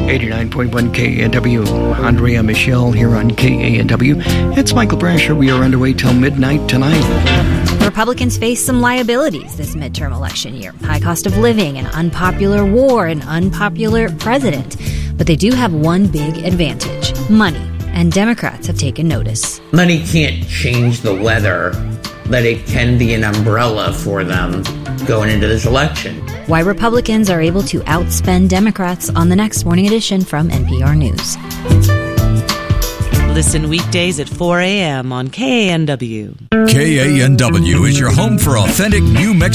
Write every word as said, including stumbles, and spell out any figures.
eighty-nine point one K A N W. Andrea Michelle here on K A N W. It's Michael Brasher. We are underway till midnight tonight. Republicans face some liabilities this midterm election year. High cost of living, an unpopular war, an unpopular president. But they do have one big advantage: money. And Democrats have taken notice. Money can't change the weather, but it can be an umbrella for them going into this election. Why Republicans are able to outspend Democrats on the next Morning Edition from N P R News. Listen weekdays at four a.m. on K A N W. K A N W is your home for authentic New Mexico